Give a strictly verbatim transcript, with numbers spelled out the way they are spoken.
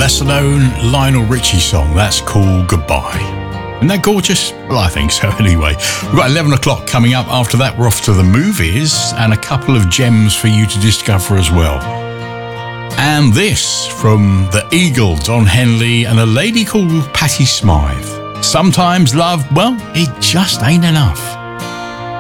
lesser known Lionel Richie song. That's called Goodbye. Isn't that gorgeous? Well, I think so anyway. We've got eleven o'clock coming up. After that, we're off to the movies and a couple of gems for you to discover as well. And this from the Eagle, Don Henley, and a lady called Patti Smythe. Sometimes love, well, it just ain't enough.